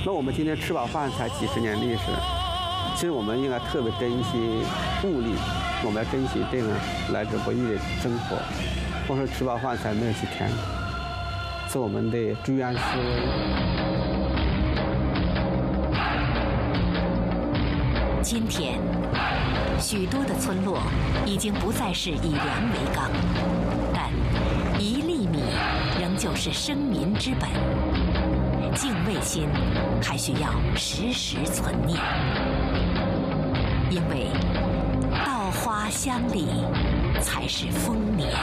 说我们今天吃饱饭才几十年历史，其实我们应该特别珍惜物力，我们要珍惜这个来之不易的生活。光说吃饱饭才没有几天，是我们的居安思危。 今天，许多的村落已经不再是以粮为纲，但1粒米仍旧是生民之本。敬畏心还需要时时存念，因为稻花香里才是丰年。